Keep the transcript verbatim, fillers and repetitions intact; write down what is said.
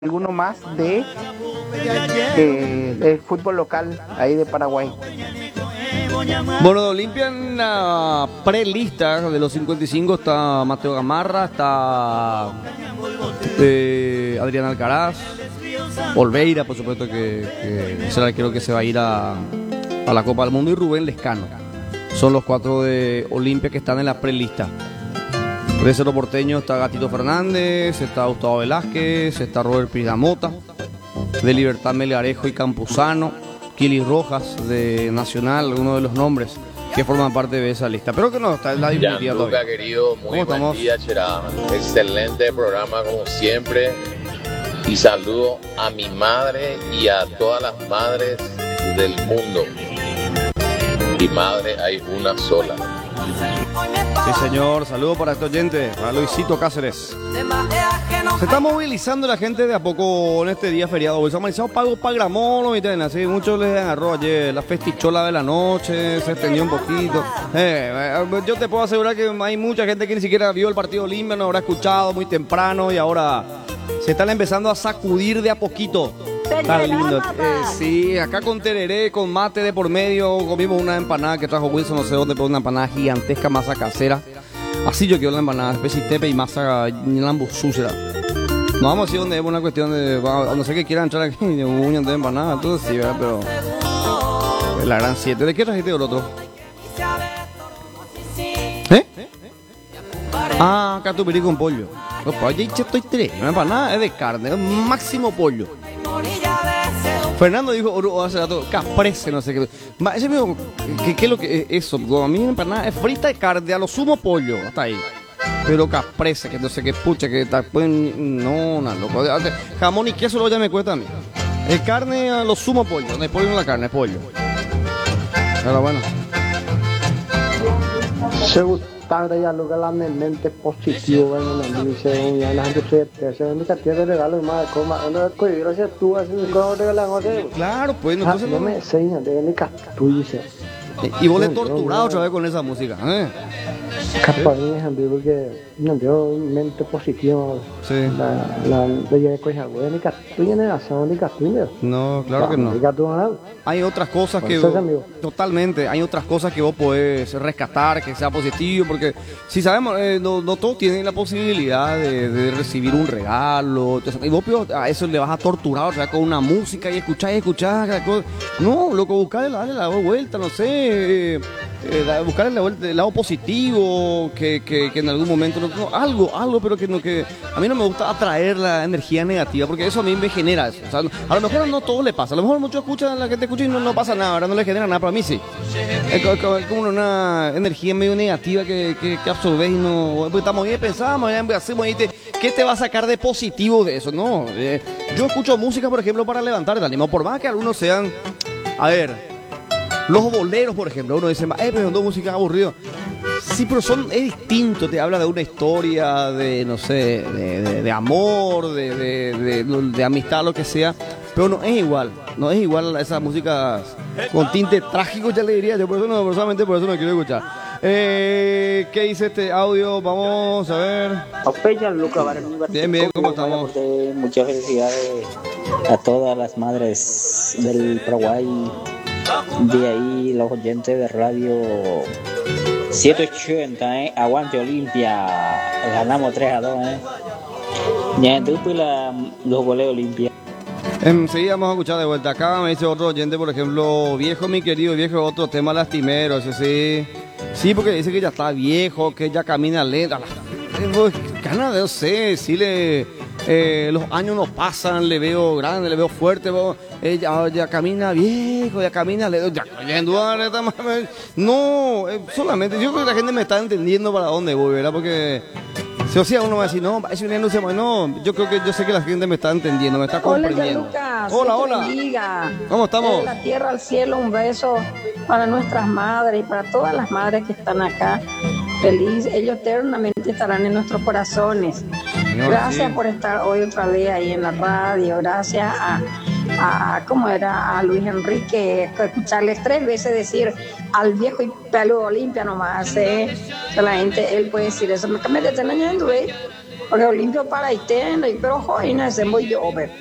alguno más de, de, de fútbol local ahí de Paraguay. Bueno, de Olimpia en la prelista de los cincuenta y cinco está Mateo Gamarra, está eh, Adrián Alcaraz, Olveira, por supuesto que, que será, creo que se va a ir a, a la Copa del Mundo, y Rubén Lescano. Son los cuatro de Olimpia que están en la prelista. De Cerro Porteño está Gatito Fernández, está Gustavo Velázquez, está Robert Piramota, de Libertad Melgarejo y Campuzano, Kili Rojas de Nacional, uno de los nombres que forman parte de esa lista. Pero que no, está en la disputa todavía. Querido, muy buen día, Chera. Excelente programa como siempre. Y saludo a mi madre y a todas las madres del mundo. Mi madre hay una sola. Sí, señor, saludo para este oyente, para Luisito Cáceres. Se está movilizando la gente de a poco en este día feriado. Se ha movilizado Pago Pagramón, así muchos les agarró ayer la festichola de la noche, se extendió un poquito. Eh, yo te puedo asegurar que hay mucha gente que ni siquiera vio el partido Olimpia, no habrá escuchado muy temprano y ahora se están empezando a sacudir de a poquito. Está lindo. Eh, sí, acá con tereré, con mate de por medio, comimos una empanada que trajo Wilson, no sé dónde, pero una empanada gigantesca, masa casera. Así yo quiero la empanada, especie tepe y masa lambuzú será. No vamos a decir dónde es una cuestión de, no sé qué quieran entrar aquí, de un uñón de empanada, entonces sí, ¿verdad? Pero la gran siete. ¿De qué trajiste el otro? ¿Eh? Ah, catupirí con pollo. Opa, ya estoy tres, una empanada es de carne, es máximo pollo. Fernando dijo hace rato, caprese, no sé qué. Ese mismo, ¿qué, ¿qué es lo que es eso? A mí empanada es frita de carne, a lo sumo pollo, hasta ahí. Pero caprese, que no sé qué pucha, que está, pues, no, no, loco. Jamón y queso lo ya me cuesta a mí. Es carne a lo sumo pollo, no es pollo en la carne, es pollo. Pero bueno. Se tarde ya lo que la mente positivo en el dice ya la gente se se me tiene regalo más como no coy gracias tú así como regalan otra. Claro, pues entonces no me enseña de ni tú dice. Y vos le torturado otra vez con esa música, ¿eh? Capaz de ejemplo porque no dio mente positiva. Sí. La la de cosa buena que tú tienes razón ni que tú. No, claro que no. Hay otras cosas que vos, totalmente, hay otras cosas que vos podés rescatar, que sea positivo, porque si sabemos, eh, no, no todos tienen la posibilidad de, de recibir un regalo, entonces, y vos a eso le vas a torturar, o sea, con una música y escuchar y escuchar, no, loco, buscar darle la vuelta, no sé, eh, eh, buscar el, el lado positivo, que, que, que en algún momento, no, no, algo, algo, pero que, no, que a mí no me gusta atraer la energía negativa, porque eso a mí me genera eso, o sea, a lo mejor no todo le pasa, a lo mejor muchos escuchan, la gente escucha y no, no pasa nada, ahora no le genera nada, pero a mí sí. Es como una energía medio negativa que, que, que absorbes y no, pues estamos bien, pensamos, ya hacemos y te, ¿qué te va a sacar de positivo de eso? No, eh, yo escucho música, por ejemplo, para levantar el ánimo, por más que algunos sean, a ver, los boleros, por ejemplo, uno dice, eh, pero no, música aburrida. Sí, pero son, es distinto, te habla de una historia, de, no sé, de, de, de amor, de, de, de, de, de amistad, lo que sea, pero no es igual, no es igual a esas músicas con tinte trágico, ya le diría, yo por eso no, personalmente por eso no quiero escuchar. Eh, ¿Qué dice este audio? Vamos a ver. Bien, bien, ¿cómo estamos? Muchas felicidades a todas las madres del Paraguay, de ahí los oyentes de radio setecientos ochenta, eh, aguante Olimpia, ganamos tres a dos, eh. Ya en la, los goles de Olimpia. Enseguida vamos a escuchar de vuelta acá, me dice otro oyente, por ejemplo, viejo mi querido, viejo, otro tema lastimero, ese sí. Sí, porque dice que ya está viejo, que ya camina lento. Ganas de, no sé, sí le... Eh, los años no pasan, le veo grande, le veo fuerte, eh, ya, ya camina viejo, ya camina lento, ya, ya, no, eh, solamente, yo creo que la gente me está entendiendo para dónde voy, ¿verdad? Porque si o sea, uno va a decir, no, es un no, no, yo creo que yo sé que la gente me está entendiendo, me está comprendiendo. Hola, Lucas, hola, hola. Bendiga. ¿Cómo estamos? De la tierra al cielo, un beso para nuestras madres y para todas las madres que están acá. Feliz, ellos eternamente estarán en nuestros corazones. Señor, gracias sí. por estar hoy otra vez ahí en la radio. Gracias a, a ¿cómo era? A Luis Enrique, escucharles tres veces decir al viejo y peludo Olimpia nomás. ¿eh? O sea, la gente, él puede decir eso. Me cambié de tener, ¿eh? porque Olimpio para itendo, pero hoy no hacemos yo,